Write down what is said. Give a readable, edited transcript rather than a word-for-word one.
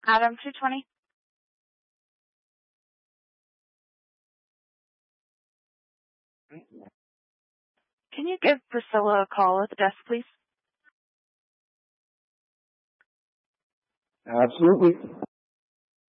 Adam 220. Can you give Priscilla a call at the desk, please? Absolutely.